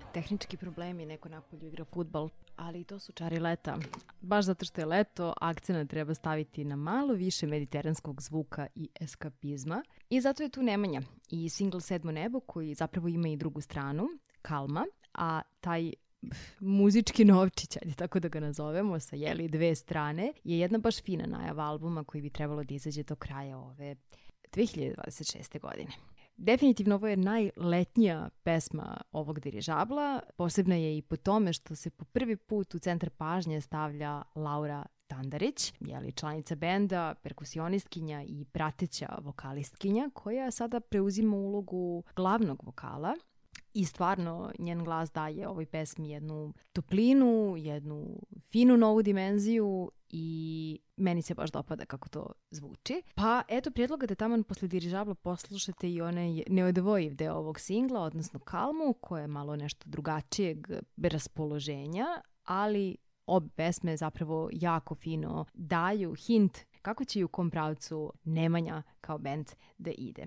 Tehnički problemi, neko napolju igra fudbal, ali to su čari leta. Baš zato što je leto, akcenat treba staviti na malo više mediteranskog zvuka i eskapizma. I zato je tu Nemanja i single Sedmo nebo koji zapravo ima i drugu stranu, Kalma, a taj muzički novčić, ajde tako da ga nazovemo, sa dve strane, je jedna baš fina najava albuma koji bi trebalo da izađe do kraja ove 2026. godine. Definitivno ovo je najletnija pesma ovog dirižabla. Posebna je i po tome što se po prvi put u centar pažnje stavlja Laura Tandarić, članica benda, perkusionistkinja i prateća vokalistkinja, koja sada preuzima ulogu glavnog vokala. I stvarno njen glas daje ovoj pesmi jednu toplinu, jednu finu novu dimenziju i meni se baš dopada kako to zvuči. Pa eto prijedloga da taman posle dirižabla poslušate i onaj neodvojiv deo ovog singla, odnosno Kalmu, koja je malo nešto drugačijeg raspoloženja, ali obe pesme zapravo jako fino daju hint kako će i u kom pravcu Nemanja kao bend da ide.